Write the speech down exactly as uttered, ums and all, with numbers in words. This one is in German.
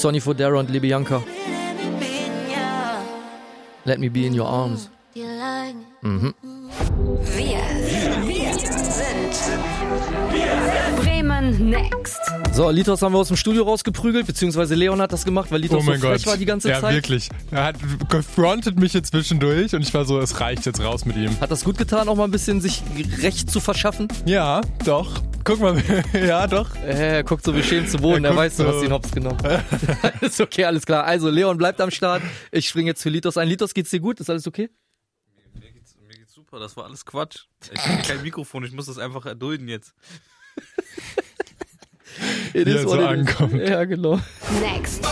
Sonny Fodera und Libianca. Let me be in your arms. Mhm. Wir, wir sind Bremen Next. So, Litos haben wir aus dem Studio rausgeprügelt, beziehungsweise Leon hat das gemacht, weil Litos oh mein so frech Gott. war die ganze ja, Zeit. Ja, wirklich. Er hat gefrontet mich jetzt zwischendurch und ich war so, es reicht jetzt raus mit ihm. Hat das gut getan, auch mal ein bisschen sich Recht zu verschaffen? Ja, doch. Guck mal, ja, doch. Äh, er guckt so beschämt zu Boden, er, er weiß, du so. hast den Hops genommen. Ist okay, alles klar. Also, Leon bleibt am Start. Ich springe jetzt für Litos ein. Litos, geht's dir gut? Ist alles okay? Mir geht's, mir geht's super, das war alles Quatsch. Ich habe kein Mikrofon, ich muss das einfach erdulden jetzt. Wie er so ankommt. Ja, genau. Next.